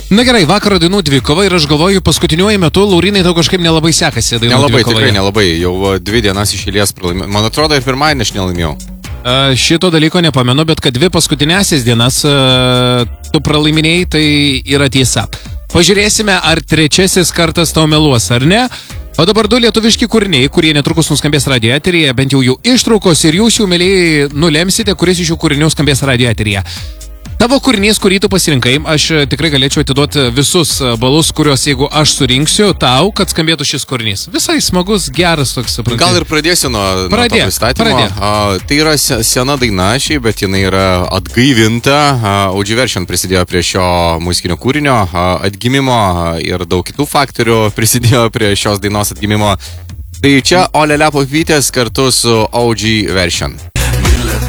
Na gerai, vakaro dainų dvikova ir aš galvoju, paskutiniuoju metu Laurinai tau kažkaip nelabai sekasi dainų Nelabai, dvikovoje. tikrai nelabai. Jau 2 dienas iš eilės pralaimėjau. Man atrodo, ir pirmąjį aš nelaimėjau. Šito dalyko nepamenu, bet kad 2 paskutinėsias dienas tu pralaiminėjai, tai yra tiesa. Pažiūrėsime, ar 3 kartas tau meluos, ar ne? O dabar 2 lietuviški kūriniai, kurie netrukus nuskambės radijo eteryje, bent jau jų ištraukos ir jūs jau, mėlyje, nulemsite, kuris iš jų kūrinių skambės radijo eteryje. Tavo kūrinys, kurį tu pasirinkai, aš tikrai galėčiau atiduoti visus balus, kuriuos jeigu aš surinksiu tau, kad skambėtų šis kūrinys. Visai smagus, geras toks, suprantu. Gal ir pradėsiu nuo to pristatymo. Tai yra sena daina šiai, bet jinai yra atgaivinta. OG Version prisidėjo prie šio muzikinio kūrinio atgimimo ir daug kitų faktorių prisidėjo prie šios dainos atgimimo. Tai čia Olele Povytės kartu su OG Version.